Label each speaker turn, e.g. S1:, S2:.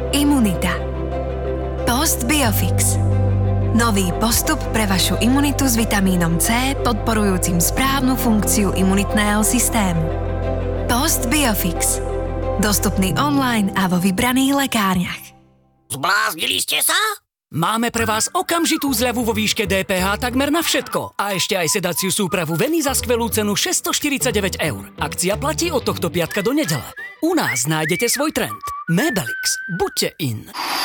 S1: Imunita. Post Biofix. Nový postup pre vašu imunitu s vitamínom C podporujúcim správnu funkciu imunitného systému. Post Biofix. Dostupný online a vo vybraných lekárniach.
S2: Zbláznili ste sa?
S3: Máme pre vás okamžitú zľavu vo výške DPH takmer na všetko. A ešte aj sedaciu súpravu Veny za skvelú cenu 649 €. Akcia platí od tohto piatka do nedele. U nás nájdete svoj trend. Mebelix. Buďte in.